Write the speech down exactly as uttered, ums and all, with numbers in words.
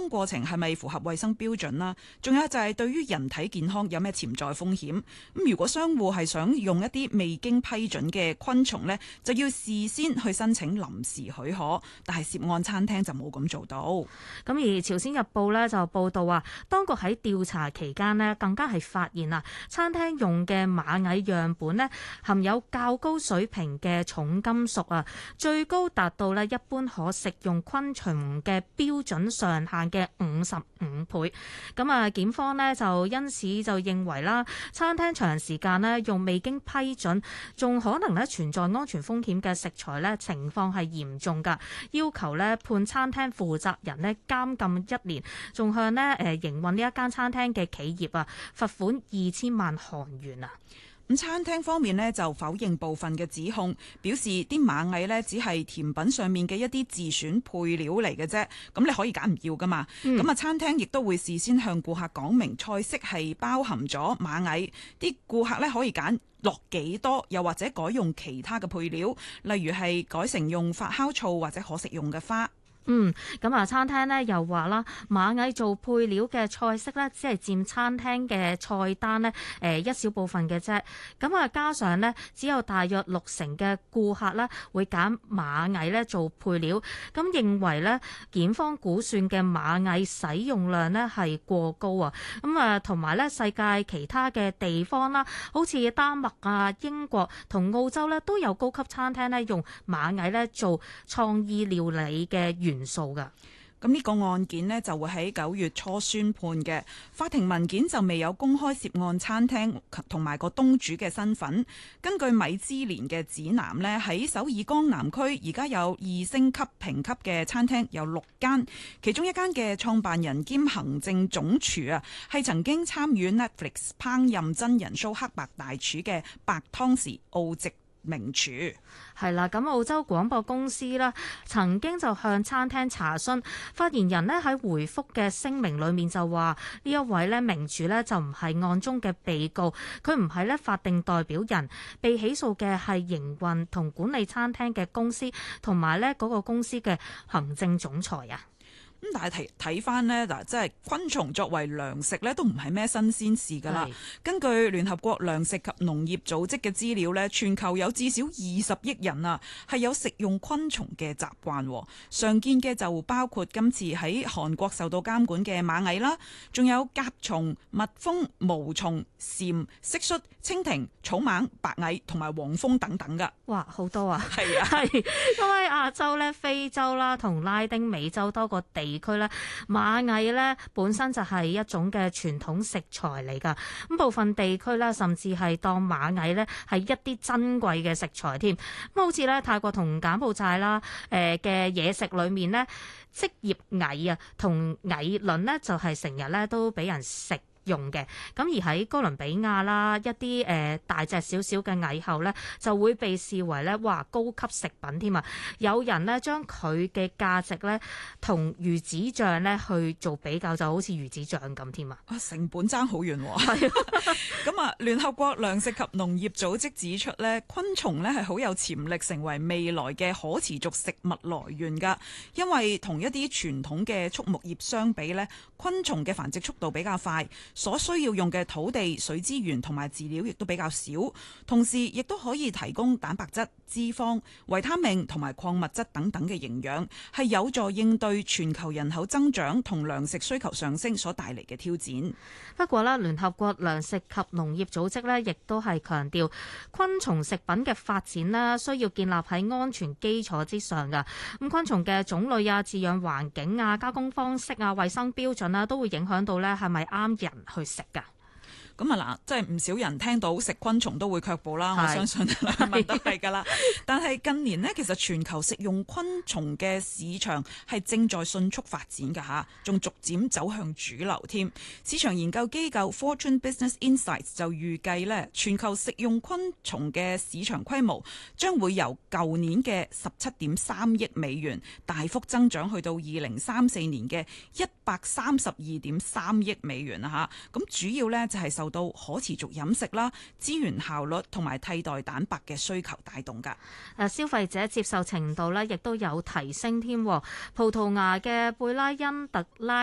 工過程係咪符合衛生標準啦？仲有就係對於人體健康有咩潛在風險？咁如果商戶係想用一啲未經批准嘅昆蟲呢，就要事先去申請臨時許可。但係涉案餐廳就冇咁做到。 咁而朝鮮日報呢就報道啊，當局喺調查期間呢，更加係發現啊，餐廳用嘅螞蟻樣本呢，含有較高水平嘅重金屬啊，最高達到呢一般可食用昆蟲嘅標準上限嘅五十五倍。咁啊，檢方呢就因此就認為啦，餐廳長時間呢用未經批准，仲可能呢存在安全風險嘅食材呢，情況係嚴重㗎，要求呢判餐廳負責人呢監禁一年，仲向呢誒營運呢一間餐廳嘅企業啊罰款二千萬韓元啊！ 咁餐廳方面呢就否認部分嘅指控，表示啲螞蟻呢只係甜品上面嘅一啲自選配料嚟嘅啫，咁你可以揀唔要噶嘛。咁啊、嗯，餐廳亦都會事先向顧客講明菜式係包含咗螞蟻，啲顧客呢可以揀落幾多，又或者改用其他嘅配料，例如係改成用發酵醋或者可食用嘅花。 嗯，咁啊，餐廳呢又話啦，螞蟻做配料嘅菜式呢，只係佔餐廳嘅菜單呢誒一小部分嘅啫。咁啊，加上呢，只有大約六成嘅顧客呢會揀螞蟻呢做配料，咁認為呢，檢方估算嘅螞蟻使用量呢係過高啊。咁啊，同埋呢，世界其他嘅地方啦，好似丹麥啊、英國同澳洲呢，都有高級餐廳呢用螞蟻呢做創意料理嘅原元素㗎。 咁呢個案件呢，就會喺九月初宣判嘅，法庭文件就未有公開涉案餐廳同埋個東主嘅身份。根據米芝蓮嘅指南呢，喺首爾江南區而家有二星級評級嘅餐廳有六間，其中一間嘅創辦人兼行政總廚啊，係曾經參與 Netflix 烹飪真人 show 黑白大廚嘅白湯匙澳籍名廚。 係啦，咁澳洲廣播公司啦，曾經就向餐廳查詢，發言人呢喺回覆嘅聲明裏面就話呢一位呢名廚呢就唔係案中嘅被告，佢唔係呢法定代表人，被起訴嘅係營運同管理餐廳嘅公司同埋呢嗰個公司嘅行政總裁啊。 咁但係睇睇翻呢，嗱，即係昆蟲作為糧食咧，都唔係咩新鮮事㗎啦。根據聯合國糧食及農業組織嘅資料咧，全球有至少二十億人啊，係有食用昆蟲嘅習慣。常見嘅就包括今次喺韓國受到監管嘅螞蟻啦，仲有甲蟲、蜜蜂、毛蟲、蟬、蟋蟀、蜻蜓、草蜢、白蟻同埋黃蜂等等㗎。 哇，好多啊！ 係啊， 係因為亞洲咧、非洲啦同拉丁美洲多個地區咧，螞蟻咧本身就係一種嘅傳統食材嚟㗎。咁部分地區咧，甚至係當螞蟻咧係一啲珍貴嘅食材添。咁好似咧泰國同柬埔寨啦，誒嘅嘢食裏面咧，職業蟻啊同蟻卵咧就係成日咧都俾人食用嘅。咁而喺哥倫比亞啦，一啲誒、呃、大隻少少嘅蟻后咧，就會被視為咧哇高級食品添啊！有人咧將佢嘅價值咧同魚子醬咧去做比較，就好似魚子醬咁添啊！ 啊，成本爭好遠喎。係咁啊，聯合國糧食及農業組織指出咧，昆蟲咧係好有潛力成為未來嘅可持續食物來源㗎，因為同一啲傳統嘅畜牧業相比咧，昆蟲嘅繁殖速度比較快。所需要用嘅土地、水資源同埋飼料亦都比較少，同時亦都可以提供蛋白質、脂肪、維他命同埋礦物質等等嘅營養，係有助應對全球人口增長同糧食需求上升所帶嚟嘅挑戰。 不過咧，聯合國糧食及農業組織咧，亦都係強調昆蟲食品嘅發展咧，需要建立喺安全基礎之上㗎。咁昆蟲嘅種類啊、飼養環境啊、加工方式啊、衛生標準啊，都會影響到咧係咪啱人去食㗎。 咁啊嗱，即係唔少人聽到食昆蟲都會卻步啦，我相信問都係㗎啦。但係近年呢，其實全球食用昆蟲嘅市場係正在迅速發展㗎嚇，仲逐漸走向主流添。市場研究機構 Fortune Business Insights 就預計呢，全球食用昆蟲嘅市場規模將會由舊年嘅十七點三億美元大幅增長去到二零三四年嘅一百三十二點三億美元啊嚇。咁主要呢，就係受到可持續飲食啦、資源效率同埋替代蛋白嘅需求帶動㗎。 誒消費者接受程度咧，亦都有提升添。葡萄牙嘅貝拉恩特拉